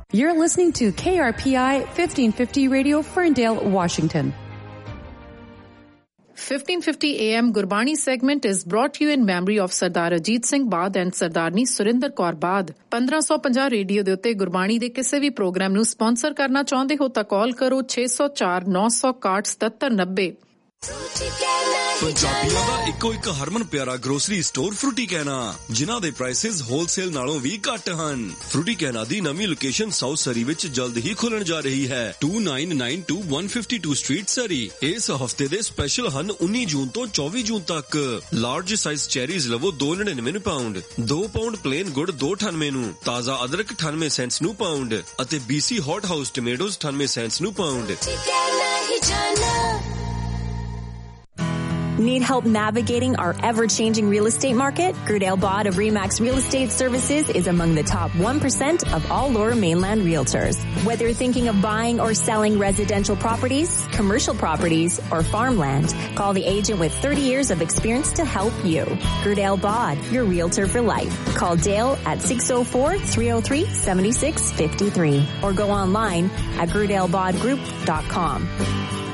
You're listening to KRPI 1550 Radio, Ferndale, Washington. 1550 AM Gurbani segment is brought to you in memory of Sardar Ajit Singh Bad and Sardarni Surinder Kaur Bad. 1550 radio ਦੇ ਉੱਤੇ ਗੁਰਬਾਣੀ ਦੇ ਕਿਸੇ ਵੀ programme ਨੂੰ sponsor ਕਰਨਾ ਚਾਹੁੰਦੇ ਹੋ ਤਾਂ ਕਾਲ ਕਰੋ 604 961 7790. ਪੰਜਾਬੀਆਂ ਦਾ ਇੱਕੋ ਇੱਕ ਹਰਮਨ ਪਿਆਰਾ ਗਰੋਸਰੀ ਸਟੋਰ ਫਰੂਟੀ ਕਹਿਣਾ, ਜਿਨ੍ਹਾਂ ਦੇ ਪ੍ਰਾਈਸਿਸ ਹੋਲਸੇਲ ਨਾਲੋਂ ਵੀ ਘੱਟ ਹਨ। ਫਰੂਟੀ ਕਹਿਣਾ ਦੀ ਨਵੀਂ ਲੋਕੇਸ਼ਨ ਸਾਊਥ ਸਰੀ ਵਿੱਚ ਜਲਦ ਹੀ ਖੁੱਲਣ ਜਾ ਰਹੀ ਹੈ। 2992 152 ਸਟਰੀਟ ਸਰੀ। ਇਸ ਹਫਤੇ ਦੇ ਸਪੈਸ਼ਲ ਹਨ 19 ਜੂਨ ਤੋਂ 24 ਜੂਨ ਤੱਕ। ਲਾਰਜ ਸਾਈਜ਼ ਚੈਰੀਜ਼ ਲਵੋ 2.99 ਪਾਉਂਡ, 2 ਪਾਉਂਡ ਪਲੇਨ ਗੁੜ 2.98 ਨੂੰ, ਤਾਜ਼ਾ ਅਦਰਕ 98 ਸੈਂਟਸ ਨੂੰ ਪਾਉਂਡ ਅਤੇ BC ਹੌਟ ਹਾਊਸ ਟਮੇਟੋਜ਼ 98 ਸੈਂਟਸ ਨੂੰ pound. Need help navigating our ever-changing real estate market? Gerdale Bod of Remax Real Estate Services is among the top 1% of all Lower Mainland realtors. Whether you're thinking of buying or selling residential properties, commercial properties, or farmland, call the agent with 30 years of experience to help you. Gerdale Bod, your realtor for life. Call Dale at 604-303-7653 or go online at gerdalebodgroup.com.